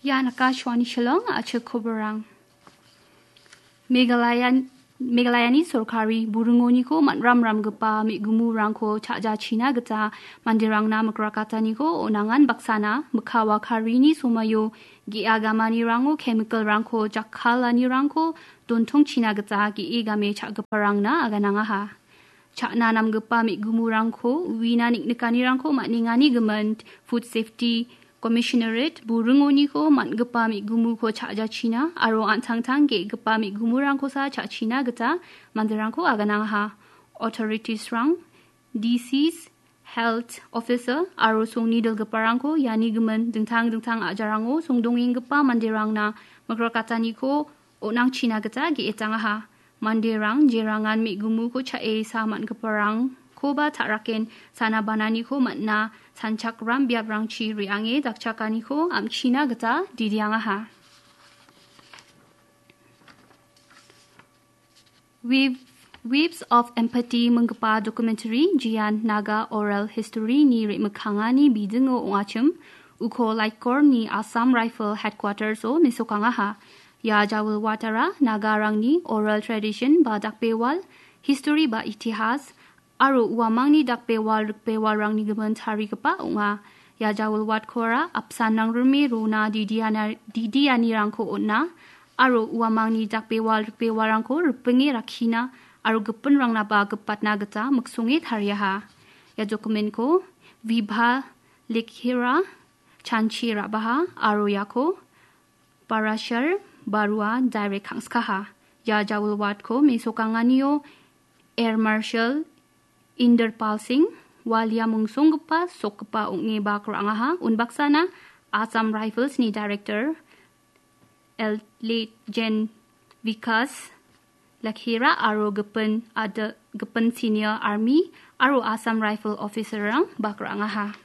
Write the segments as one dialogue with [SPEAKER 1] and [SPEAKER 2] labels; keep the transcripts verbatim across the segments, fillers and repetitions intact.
[SPEAKER 1] Yan Akashwani Shillong Ache Koberang Megalayan Megalayani Sorkari Burungoni ko mat ram ram gepa mi gumurang ko chaja China geta mandirang na makrakatani ko onangan baksana mekawa karini sumayo gi agamani rango chemical rangko jakhalani rangko dontong China geta gi igame chak geparang na agananga ha chakna nam gepa mi gumurang ko wina niknikani rangko matningani gemen food safety Commissionerate burungoni ko mat gepa mi gumu ko chaja China aro antang tang ge gepa mi gumurang ko sa cha China geta mandirang ko aganang ha authorities rang D C's health officer aro song nidal geparang ko yani gemen dengtang dengtang ajarang o song donging gepa mandirang na makrakatani ko onang China geta ge etang ha mandirang jerangan mi gumu ko cha e sa man geparang Koba taraken sana banani ko matna sanchak ram biap rang chi riange dakchakani ko am China gata didianga ha. Weave, Waves of Empathy menggepa documentary Jian Naga Oral History ni rimekangani bidengo ongachum uko laikor ni Assam Rifle Headquarters o misokanga ha. Ya jawul watara nagarang ni oral tradition ba dakpewal history ba itihas Aru uamang ni dakpewal rukpewal rang ni gemen tari kepa unga ya jawul wat kora apsan nang rumi runa didiana didiani rangko onna aru uamang ni dakpewal rukpewal rangko rupengi rakhina aru gepen rang naba gepat na geta muksungi tharia ha ya dokumen ko vibha likhira chanchi rabaha aru yako parashar barua direct khangska ha ya jawul wat ko mesokanganio air marshal Inderpal Singh walia mungsong gepa sok gepa ungi bakranga ha unbaksana Assam Rifles ni director El late Gen Vikas Lakhira aro gepen ada gepen senior army aro Assam Rifle officer rang bakranga ha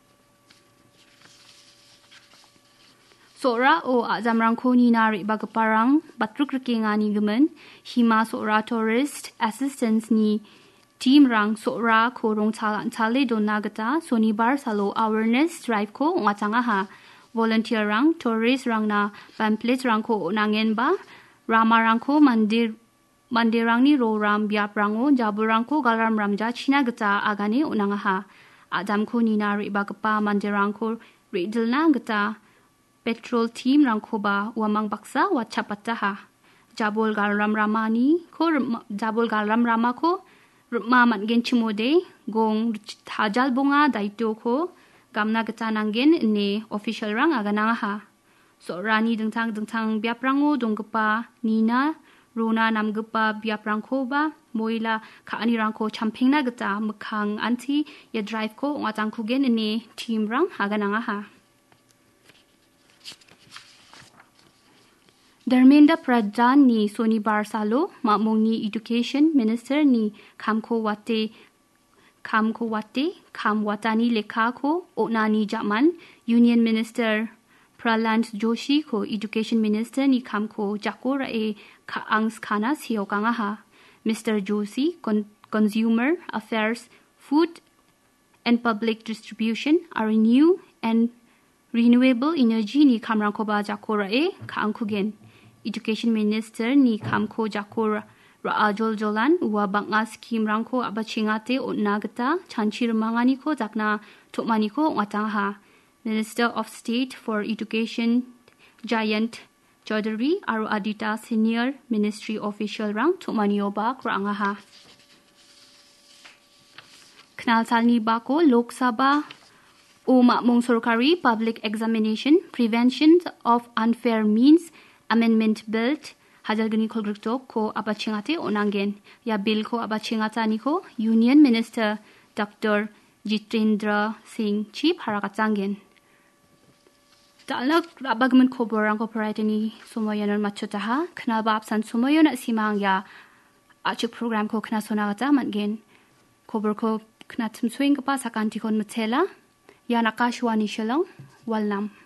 [SPEAKER 1] Sora o azam rangko ni nari bagaparang batruk rekengani gemen hima sora tourist assistance ni Team rang sora ko rong chalan chale don nagata sonibar salo awareness drive ko ngatanga ha volunteer rang tourist rang na pamphlet rang ko nangen ba rama rang ko mandir mandirang ni ro ram biap rango jaburang ko garam ramja China gata agane unanga ha adam ko nina ri bagpa mandirang ko ridilna gata petrol team rang ko ba wamang baksa wachapata ha jabol garam ramani ko jabol garam rama ko Rupma matgen chimode gong hajal bunga daito ko gamna gata nangen ne official rang agananga ha so rani dengtang dengtang biap rango donggepa nina rona namgepa biap rangko ba moila kaani rangko champingna gata mekang anti ya drive ko ngatang kugen ne team rang agananga ha Dharmendra Pradhan ni Soni Barsalo makmung ni Education Minister ni Kamko Wate Kamko Wate Kamwatani Lekha ko Onani Jaman Union Minister Praland Joshi ko Education Minister ni Kamko Jakora e Kaangs Khana Siokanga ha Mister Joshi Con- Consumer Affairs Food and Public Distribution are new and renewable energy ni Kamrangkoba Jakora e Kaangkugen Education Minister ni Kamko Jakor Raajol Jolan wa banga skim rangko abachingate onagata chanchir mangani ko jakna tokmani ko ngatangha Minister of State for Education Jayant Chaudhary aro adita senior ministry official rang tokmani oba krangaha Knal salni ba ko Lok Sabha o makmung sorkari Public Examination Prevention of Unfair Means Amendment Bill hajal gani kolgrikto ko abachingate onangen ya bill ko abachingata ni ko Union Minister Doctor Jitendra Singh Chief harakatsangen Talak abagman ko borang ko ni sumoyan machota ha knal ba absan sumoyon simang ya achuk program ko kna sonagata mangen kobor ko kna tumswing pa sakanti kon mutela ya nakashwani shalong walnam